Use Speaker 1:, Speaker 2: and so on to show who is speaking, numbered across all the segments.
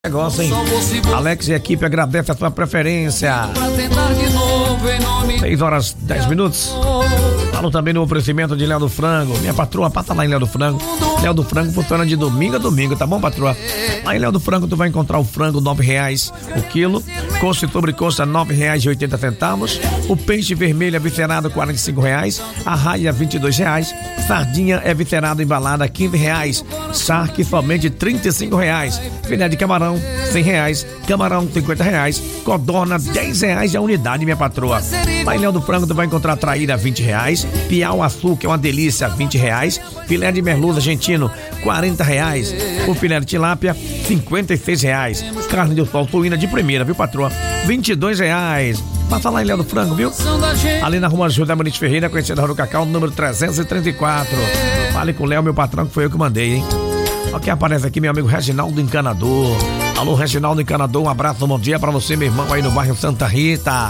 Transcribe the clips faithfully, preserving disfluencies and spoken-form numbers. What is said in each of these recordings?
Speaker 1: Negócio, hein? Alex e a equipe agradece a sua preferência. seis horas dez minutos. Falo também no oferecimento de Léo do Frango. Minha patroa, passa lá em Léo do Frango. Léo do Frango funciona de domingo a domingo, tá bom, patroa? Lá em Léo do Frango tu vai encontrar o frango nove reais o quilo, coxa e sobrecoxa nove reais e oitenta centavos, o peixe vermelho é viscerado quarenta e cinco reais, a raia vinte e dois reais, sardinha é viscerado embalada quinze reais, charque somente trinta e cinco reais, filé de camarão cem reais, camarão cinquenta reais, codorna dez reais a unidade, minha patroa. Lá em Léo do Frango tu vai encontrar traíra vinte reais, piau açúcar é uma delícia vinte reais, filé de merluza argentino quarenta reais, o filé de tilápia cinquenta e seis reais, carne de sol suína de primeira, viu, patroa? vinte e dois reais. Passa lá em Léo do Frango, viu? Ali na rua José Muniz Ferreira, conhecida do Cacau, número trezentos e trinta e quatro. Fale com o Léo, meu patrão, que foi eu que mandei, hein? Olha quem aparece aqui, meu amigo Reginaldo Encanador. Alô, Reginaldo Encanador, um abraço, um bom dia pra você, meu irmão, aí no bairro Santa Rita.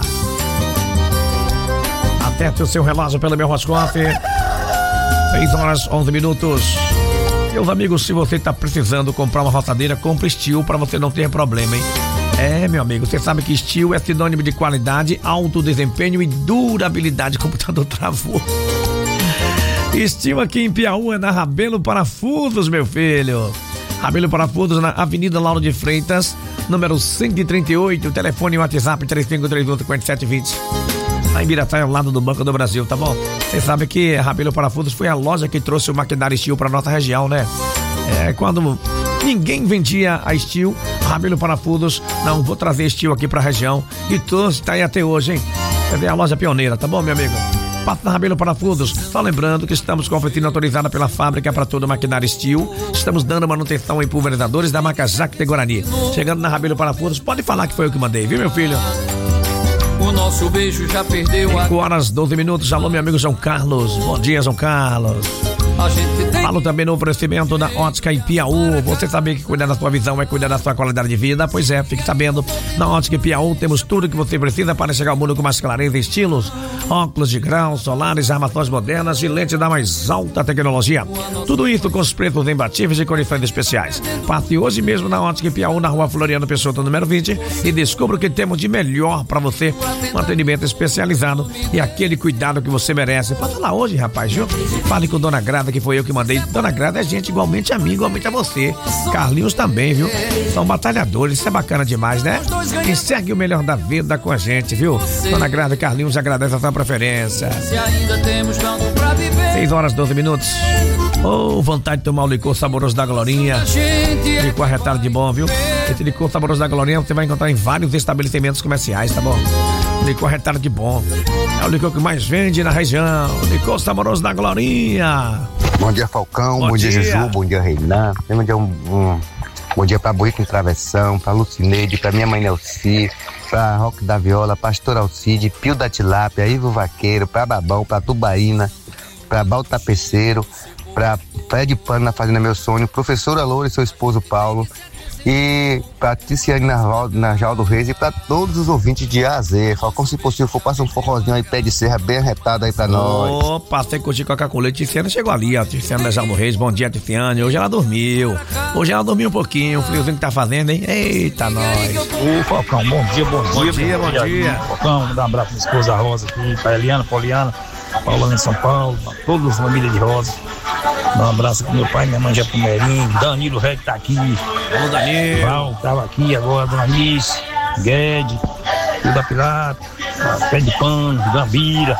Speaker 1: Atente o seu relógio pelo meu Roscoff. seis horas, onze minutos. Meus amigos, se você tá precisando comprar uma roçadeira, compre Steel pra você não ter problema, hein? É, meu amigo, você sabe que Steel é sinônimo de qualidade, alto desempenho e durabilidade. O computador travou. Steel aqui em Piauí é na Rabelo Parafusos, meu filho. Rabelo Parafusos na Avenida Lauro de Freitas, número cento e trinta e oito, telefone e WhatsApp três cinco três um, cinco sete dois zero. Lá em Biratã, ao lado do Banco do Brasil, tá bom? Você sabe que a Rabelo Parafusos foi a loja que trouxe o maquinário Steel pra nossa região, né? É, quando ninguém vendia a Steel, Rabelo Parafusos, não, vou trazer Steel aqui pra região e trouxe, tá aí até hoje, hein? Você vê a loja pioneira, tá bom, meu amigo? Passa na Rabelo Parafusos. Só lembrando que estamos com a oficina autorizada pela fábrica para todo maquinário Steel. Estamos dando manutenção em pulverizadores da marca Jacte Guarani. Chegando na Rabelo Parafusos, pode falar que foi eu que mandei, viu, meu filho?
Speaker 2: O nosso beijo já perdeu a...
Speaker 1: cinco horas, doze minutos. Alô, meu amigo João Carlos. Bom dia, João Carlos.
Speaker 2: A gente tem...
Speaker 1: Falo também no oferecimento da Ótica Ipiaú. Você sabia que cuidar da sua visão é cuidar da sua qualidade de vida? Pois é, fique sabendo. Na Ótica Ipiaú temos tudo que você precisa para chegar ao mundo com mais clareza e estilos. Óculos de grau, solares, armações modernas e lentes da mais alta tecnologia. Tudo isso com os preços imbatíveis e condições especiais. Passe hoje mesmo na Ótica Ipiaú, na rua Floriano Pessoa, número vinte, e descubra o que temos de melhor para você. Um atendimento especializado e aquele cuidado que você merece. Passa lá hoje, rapaz, viu? Fale com Dona Grada, que foi eu que mandei. Dona Grada é gente igualmente a mim, igualmente a você. Carlinhos também, viu? São batalhadores, isso é bacana demais, né? Enxergue o melhor da vida com a gente, viu? Dona Grada e Carlinhos agradecem a sua preferência. seis horas, doze minutos. Oh, vontade de tomar o licor saboroso da Glorinha. Licor arretado de bom, viu? Esse licor saboroso da Glorinha você vai encontrar em vários estabelecimentos comerciais, tá bom? Licor arretado de bom. É o licor que mais vende na região. Licor saboroso da Glorinha.
Speaker 3: Bom dia, Falcão. Bom, bom dia, dia, Juju. Bom dia, Reinan. Bom dia, um, um, bom dia pra Boica em Travessão, pra Lucineide, pra minha mãe Nelci, pra Roque da Viola, Pastor Alcide, Pio da Tilápia, Ivo Vaqueiro, pra Babão, pra Tubaína, pra Baltapeceiro, pra Praia de Pano na Fazenda Meu Sonho, professora Loura e seu esposo Paulo, e pra Ticiane Narjaldo Reis e pra todos os ouvintes de A a Z. Falcão, se possível, for, passa um forrozinho aí, pé de serra bem arretado aí pra nós.
Speaker 1: Opa, sem curtir Coca-Cola. Ticiane chegou ali, ó, Ticiane Narjaldo Reis, bom dia, Ticiane. Hoje ela dormiu, hoje ela dormiu um pouquinho, o friozinho que tá fazendo, hein? Eita, nós.
Speaker 4: Ô, Falcão, bom dia, bom dia.
Speaker 1: Bom dia, bom dia.
Speaker 4: dia. Falcão, mandar um abraço pra minha esposa Rosa aqui, pra Eliana, Poliana, Paulana em São Paulo, pra todos os famílias de Rosa. Dá um abraço pro meu pai, minha mãe já pro Merinho, Danilo Reg tá aqui.
Speaker 1: Ô, Danilo.
Speaker 4: Val tava aqui agora, Dona Alice, Guedes, Hilda Pilato, Pé de Pano, Gambira,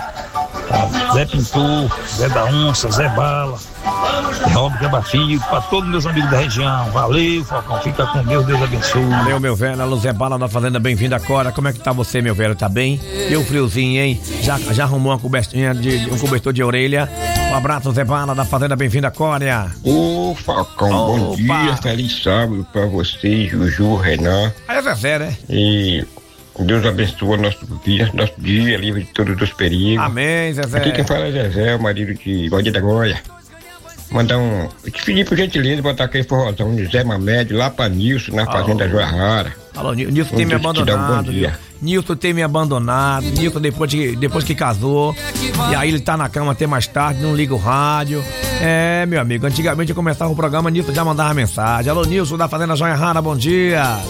Speaker 4: Zé Pintor, Zé da Onça, Zé Bala, Rob Cabafio, pra todos meus amigos da região. Valeu, Falcão, fica com Deus, Deus abençoe.
Speaker 1: Valeu, meu velho, alô, Zé Bala da Fazenda, bem-vindo agora. Como é que tá você, meu velho? Tá bem? E o friozinho, hein? Já, já arrumou uma cobertinha de, um cobertor de orelha? Um abraço, Zé Bala da Fazenda, bem-vindo a Cória.
Speaker 5: Ô, Falcão, oh, bom opa. dia, feliz sábado pra você, Juju, Renan.
Speaker 1: Aí é Zé, né?
Speaker 5: E Deus abençoe nosso dia, nosso dia, livre de todos os perigos.
Speaker 1: Amém, Zezé.
Speaker 5: Aqui quem fala é Zezé, o marido de Guardia da Goia. Mandar um... Te pedir por gentileza, botar aquele forrozão de Zé Mamed lá pra Nilson, na Fazenda Joia Rara.
Speaker 1: Alô, Nilson tem me abandonado. Um bom dia. Nilson tem me abandonado. Nilson depois, de, depois que casou. E aí ele tá na cama até mais tarde, não liga o rádio. É, meu amigo, antigamente eu começava o programa, Nilson já mandava mensagem. Alô, Nilson da Fazenda Joia Rara, bom dia.